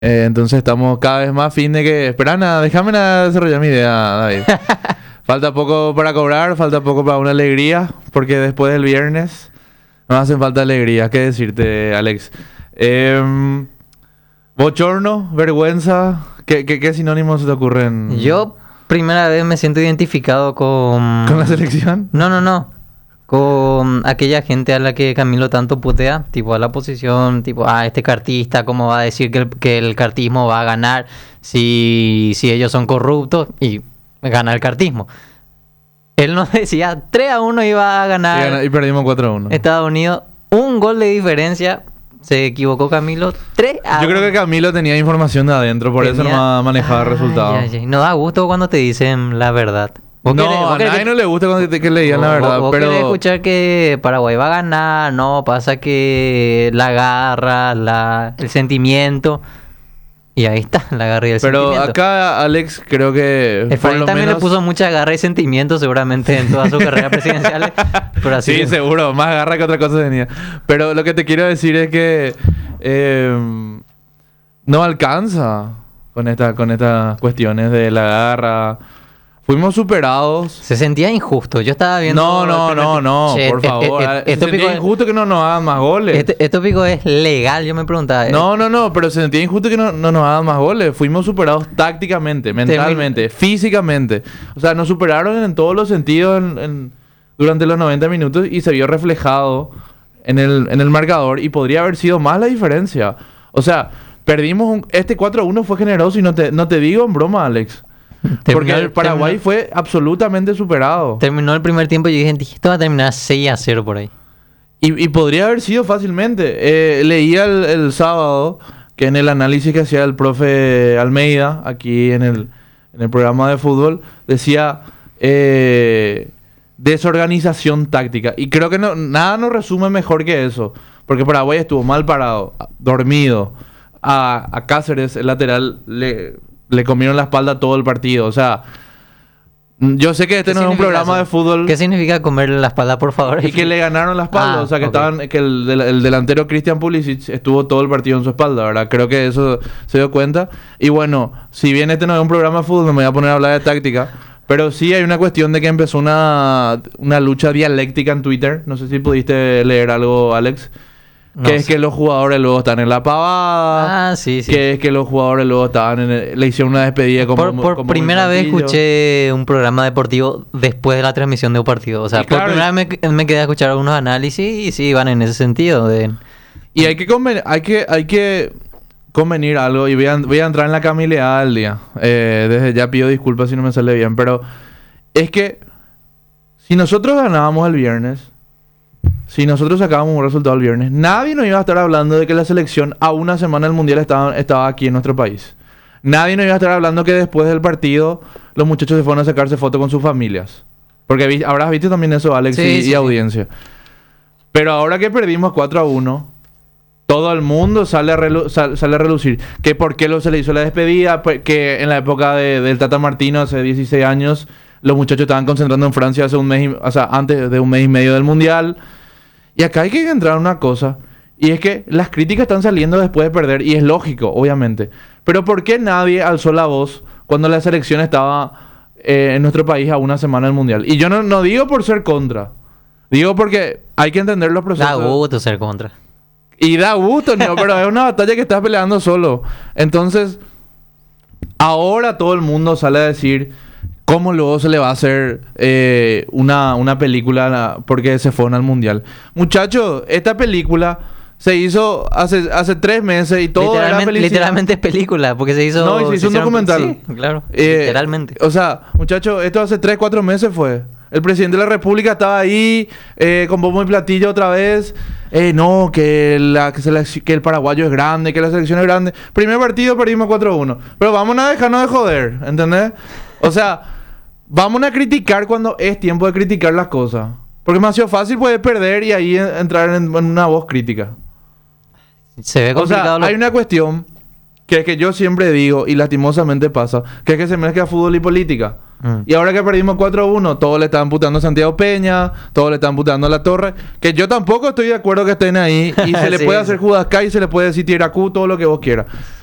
Entonces estamos cada vez más a fin de que... Espera, nada, déjame desarrollar mi idea, David. Falta poco para cobrar, falta poco para una alegría, porque después del viernes nos hacen falta alegría. ¿Qué decirte, Alex? Bochorno, vergüenza, ¿qué sinónimos se te ocurren? Yo, primera vez me siento identificado con... ¿Con la selección? No. Con aquella gente a la que Camilo tanto putea, tipo a la oposición, tipo, este cartista, ¿cómo va a decir que el cartismo va a ganar si ellos son corruptos? Y gana el cartismo. Él nos decía 3-1 iba a ganar. Y perdimos 4-1. Estados Unidos, un gol de diferencia. Se equivocó Camilo 3-1. Yo creo que Camilo tenía información de adentro, por eso no manejaba resultados. No da gusto cuando te dicen la verdad. No, a nadie no le gusta cuando que le digan la verdad. Vos pero... querés escuchar que Paraguay va a ganar, no, pasa que la garra, el sentimiento. Y ahí está, la garra y el sentimiento. Pero acá Alex creo que... El Efraín también le puso mucha garra y sentimiento seguramente en toda su carrera presidencial. Pero así sí, seguro, más garra que otra cosa tenía. Pero lo que te quiero decir es que no alcanza con estas cuestiones de la garra. Fuimos superados. Se sentía injusto. Yo estaba viendo... No, por favor. Se sentía injusto que no nos hagan más goles. Esto pico es legal, yo me preguntaba. No, pero se sentía injusto que no nos hagan más goles. Fuimos superados tácticamente, mentalmente, físicamente. O sea, nos superaron en todos los sentidos durante los 90 minutos y se vio reflejado en el marcador y podría haber sido más la diferencia. O sea, perdimos... Este 4-1 fue generoso y no te digo en broma, Alex. Porque el Paraguay fue absolutamente superado. Terminó el primer tiempo y yo dije, esto va a terminar 6-0 por ahí. Y podría haber sido fácilmente. Leía el sábado que en el análisis que hacía el profe Almeida, aquí en el programa de fútbol, decía desorganización táctica. Y creo que nada nos resume mejor que eso. Porque Paraguay estuvo mal parado, dormido. A Cáceres, el lateral, le comieron la espalda todo el partido. O sea, yo sé que este no es un programa de fútbol. ¿Qué significa comerle la espalda, por favor? Y que le ganaron la espalda. O sea, que el delantero Christian Pulisic estuvo todo el partido en su espalda, ¿verdad? Creo que eso se dio cuenta. Y bueno, si bien este no es un programa de fútbol, no me voy a poner a hablar de táctica. Pero sí hay una cuestión de que empezó una lucha dialéctica en Twitter. No sé si pudiste leer algo, Alex. Que es que los jugadores luego están en la pavada. Sí. Que es que los jugadores luego estaban le hicieron una despedida por primera vez escuché un programa deportivo después de la transmisión de un partido. O sea, por primera vez me quedé a escuchar algunos análisis y sí, van en ese sentido. Y hay que convenir algo. Y voy a entrar en la camileada del día. Desde ya pido disculpas si no me sale bien. Pero es que si nosotros ganábamos el viernes, si nosotros sacábamos un resultado el viernes, nadie nos iba a estar hablando de que la selección a una semana del Mundial estaba aquí en nuestro país. Nadie nos iba a estar hablando que después del partido los muchachos se fueron a sacarse fotos con sus familias. Porque habrás visto también eso, Alex, y audiencia. Pero ahora que perdimos 4-1, todo el mundo sale a relucir. Que por qué se le hizo la despedida, que en la época del Tata Martino, hace 16 años, los muchachos estaban concentrando en Francia antes de un mes y medio del Mundial. Y acá hay que entrar en una cosa, y es que las críticas están saliendo después de perder, y es lógico, obviamente. Pero ¿por qué nadie alzó la voz cuando la selección estaba en nuestro país a una semana del Mundial? Y yo no digo por ser contra, digo porque hay que entender los procesos. Da gusto ser contra. Y da gusto, ¿no? Pero es una batalla que estás peleando solo. Entonces, ahora todo el mundo sale a decir... ¿Cómo luego se le va a hacer una película porque se fueron al Mundial? Muchachos, esta película se hizo hace 3 meses y todo era felicidad. Literalmente es película, porque se hizo... No, se hizo un documental. Sí, claro, literalmente. O sea, muchachos, esto hace 3-4 meses fue. El presidente de la República estaba ahí con bombo y platillo otra vez. No, que el paraguayo es grande, que la selección es grande. Primer partido perdimos 4-1. Pero vamos a dejarnos de joder, ¿entendés? O sea, vamos a criticar cuando es tiempo de criticar las cosas. Porque es demasiado fácil poder perder y ahí entrar en una voz crítica. Se ve complicado. O sea, hay una cuestión que yo siempre digo, y lastimosamente pasa, que es que se mezcla fútbol y política. Y ahora que perdimos 4-1, todos le están putando a Santiago Peña, todos le están putando a La Torre, que yo tampoco estoy de acuerdo que estén ahí, y se le puede hacer Judascay, y se le puede decir Tieracú, todo lo que vos quieras.